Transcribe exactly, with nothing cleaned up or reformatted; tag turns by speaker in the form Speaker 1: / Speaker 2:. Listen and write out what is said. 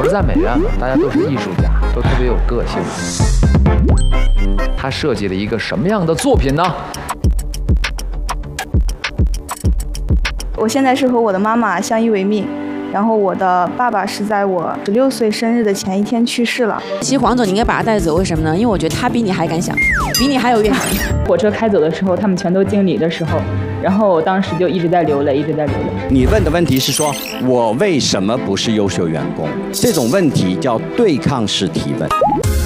Speaker 1: 不赞美院嘛，大家都是艺术家，都特别有个性。他设计了一个什么样的作品呢？
Speaker 2: 我现在是和我的妈妈相依为命。然后我的爸爸是在我十六岁生日的前一天去世了。
Speaker 3: 其实黄总你应该把他带走，为什么呢？因为我觉得他比你还敢想，比你还有愿景。
Speaker 4: 火车开走的时候，他们全都经理的时候，然后我当时就一直在流泪，一直在流泪。
Speaker 5: 你问的问题是说，我为什么不是优秀员工？这种问题叫对抗式提问。